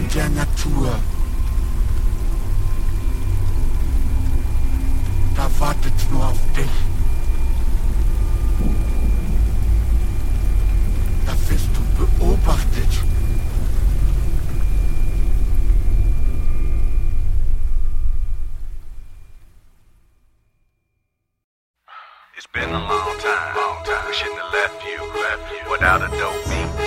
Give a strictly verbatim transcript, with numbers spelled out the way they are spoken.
der Natur. Da wartet nur auf dich. Da wirst du beobachtet. It's been a long time, long time. We shouldn't have left you, left you without a dope beat.